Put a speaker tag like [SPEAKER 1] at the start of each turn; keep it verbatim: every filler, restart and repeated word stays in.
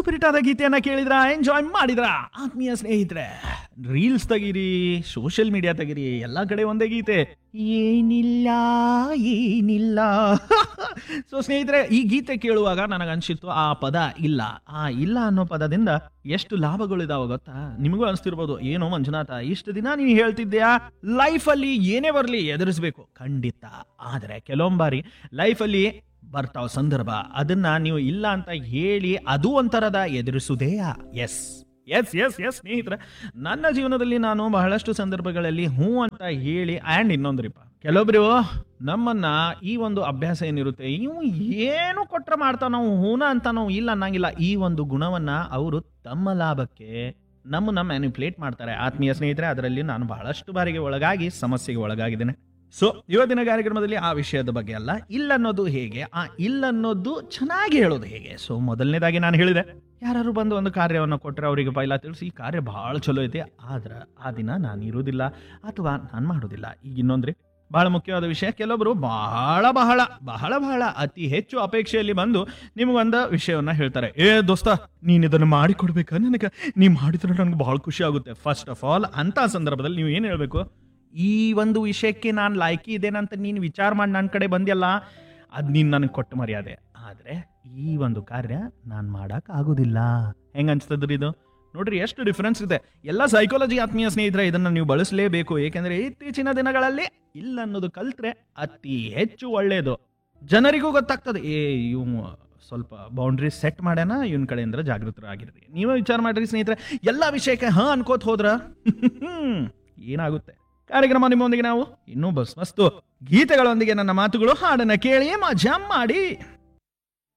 [SPEAKER 1] Super hit ಆದ ಗೀತೆಯನ್ನ ಕೇಳಿದ್ರ, ಎಂಜಾಯ್ ಮಾಡಿದ್ರ ಆತ್ಮೀಯ ಸ್ನೇಹಿತರೆ? ರೀಲ್ಸ್ ತೆಗೀರಿ, ಸೋಷಿಯಲ್ ಮೀಡಿಯಾ ತೆಗೀರಿ, ಎಲ್ಲಾ ಕಡೆ ಒಂದೇ ಗೀತೆ, ಏನಿಲ್ಲ ಏನಿಲ್ಲ. ಸೊ ಸ್ನೇಹಿತರೆ, ಈ ಗೀತೆ ಕೇಳುವಾಗ ನನಗನ್ಸಿತ್ತು ಆ ಪದ ಇಲ್ಲ, ಆ ಇಲ್ಲ ಅನ್ನೋ ಪದದಿಂದ ಎಷ್ಟು ಲಾಭಗಳಿದಾವ ಗೊತ್ತಾ? ನಿಮಗೂ ಅನ್ಸ್ತಿರ್ಬೋದು, ಏನೋ ಮಂಜುನಾಥ ಇಷ್ಟು ದಿನ ನೀನು ಹೇಳ್ತಿದ್ಯಾ ಲೈಫಲ್ಲಿ ಏನೇ ಬರಲಿ ಎದುರಿಸ್ಬೇಕು. ಖಂಡಿತ. ಆದರೆ ಕೆಲವೊಂಬಾರಿ ಲೈಫಲ್ಲಿ ಬರ್ತಾವ ಸಂದರ್ಭ, ಅದನ್ನ ನೀವು ಇಲ್ಲ ಅಂತ ಹೇಳಿ ಅದು ಒಂಥರದ ಎದುರಿಸುವುದೇಯಾ? ಎಸ್ ಎಸ್ ಎಸ್ ಎಸ್ ಸ್ನೇಹಿತರೆ, ನನ್ನ ಜೀವನದಲ್ಲಿ ನಾನು ಬಹಳಷ್ಟು ಸಂದರ್ಭಗಳಲ್ಲಿ ಹ್ಞೂ ಅಂತ ಹೇಳಿ, ಆ್ಯಂಡ್ ಇನ್ನೊಂದ್ರಿಪ್ಪ, ಕೆಲವೊಬ್ರು ನಮ್ಮನ್ನ ಈ ಒಂದು ಅಭ್ಯಾಸ ಏನಿರುತ್ತೆ, ಇವು ಏನು ಕೊಟ್ರೆ ಮಾಡ್ತಾವ, ನಾವು ಹೂನ ಅಂತ ನಾವು ಇಲ್ಲ ಅನ್ನಂಗಿಲ್ಲ, ಈ ಒಂದು ಗುಣವನ್ನ ಅವರು ತಮ್ಮ ಲಾಭಕ್ಕೆ ನಮ್ಮನ್ನ ಮ್ಯಾನಿಪ್ಯುಲೇಟ್ ಮಾಡ್ತಾರೆ. ಆತ್ಮೀಯ ಸ್ನೇಹಿತರೆ, ಅದರಲ್ಲಿ ನಾನು ಬಹಳಷ್ಟು ಬಾರಿಗೆ ಒಳಗಾಗಿ ಸಮಸ್ಯೆಗೆ ಒಳಗಾಗಿದ್ದೇನೆ. ಸೊ ಇವತ್ತಿನ ಕಾರ್ಯಕ್ರಮದಲ್ಲಿ ಆ ವಿಷಯದ ಬಗ್ಗೆ ಅಲ್ಲ, ಇಲ್ಲ ಅನ್ನೋದು ಹೇಗೆ, ಆ ಇಲ್ಲ ಅನ್ನೋದು ಚೆನ್ನಾಗಿ ಹೇಳೋದು ಹೇಗೆ. ಸೊ ಮೊದಲನೇದಾಗಿ ನಾನು ಹೇಳಿದೆ, ಯಾರು ಬಂದು ಒಂದು ಕಾರ್ಯವನ್ನು ಕೊಟ್ಟರೆ ಅವರಿಗೆ ಪೈಲ ತಿಳಿಸಿ, ಈ ಕಾರ್ಯ ಭಾಳ ಚಲೋ ಐತೆ, ಆದ್ರೆ ಆ ದಿನ ನಾನು ಇರೋದಿಲ್ಲ ಅಥವಾ ನಾನು ಮಾಡೋದಿಲ್ಲ. ಈಗ ಇನ್ನೊಂದ್ರಿ ಬಹಳ ಮುಖ್ಯವಾದ ವಿಷಯ, ಕೆಲವೊಬ್ರು ಬಹಳ ಬಹಳ ಬಹಳ ಬಹಳ ಅತಿ ಹೆಚ್ಚು ಅಪೇಕ್ಷೆಯಲ್ಲಿ ಬಂದು ನಿಮಗೊಂದು ವಿಷಯವನ್ನ ಹೇಳ್ತಾರೆ, ಏ ದೋಸ್ತ ನೀನು ಇದನ್ನು ಮಾಡಿ ಕೊಡ್ಬೇಕಾ ನನಗೆ, ನೀ ಮಾಡಿದ್ರೆ ನನಗೆ ಬಹಳ ಖುಷಿ ಆಗುತ್ತೆ. ಫಸ್ಟ್ ಆಫ್ ಆಲ್ ಅಂತ ಸಂದರ್ಭದಲ್ಲಿ ನೀವು ಏನು ಹೇಳ್ಬೇಕು, ಈ ಒಂದು ವಿಷಯಕ್ಕೆ ನಾನು ಲಾಯ್ಕಿ ಇದೇನಂತ ನೀನು ವಿಚಾರ ಮಾಡಿ ನನ್ನ ಕಡೆ ಬಂದಿಯಲ್ಲ, ಅದು ನೀನು ನನಗೆ ಕೊಟ್ಟು ಮರ್ಯಾದೆ. ಆದರೆ ಈ ಒಂದು ಕಾರ್ಯ ನಾನು ಮಾಡಕ್ ಆಗೋದಿಲ್ಲ. ಹೆಂಗ ಅನ್ಸ್ತದ್ರಿ ಇದು? ನೋಡ್ರಿ ಎಷ್ಟು ಡಿಫ್ರೆನ್ಸ್ ಇದೆ. ಎಲ್ಲ ಸೈಕಾಲಜಿ ಆತ್ಮೀಯ ಸ್ನೇಹಿತರೆ, ಇದನ್ನ ನೀವು ಬಳಸಲೇಬೇಕು. ಏಕೆಂದ್ರೆ ಇತ್ತೀಚಿನ ದಿನಗಳಲ್ಲಿ ಇಲ್ಲ ಅನ್ನೋದು ಕಲ್ತ್ರೆ ಅತಿ ಹೆಚ್ಚು ಒಳ್ಳೆಯದು. ಜನರಿಗೂ ಗೊತ್ತಾಗ್ತದೆ, ಏ ಇವ್ ಸ್ವಲ್ಪ ಬೌಂಡ್ರಿ ಸೆಟ್ ಮಾಡ್ಯಾನ, ಇವನ್ ಕಡೆಯಿಂದ ಜಾಗೃತರಾಗಿರ್ರಿ. ನೀವೇ ವಿಚಾರ ಮಾಡ್ರಿ ಸ್ನೇಹಿತರೆ, ಎಲ್ಲ ವಿಷಯಕ್ಕೆ ಹಾ ಅನ್ಕೋತ ಹೋದ್ರ ಏನಾಗುತ್ತೆ? ಕಾರ್ಯಕ್ರಮ ನಿಮ್ಮೊಂದಿಗೆ ನಾವು ಇನ್ನೂ ಬಸ್ ಮಸ್ತು ಗೀತೆಗಳೊಂದಿಗೆ ನನ್ನ ಮಾತುಗಳು, ಹಾಡನ್ನ ಕೇಳಿ ಮಜಾ ಮಾಡಿ.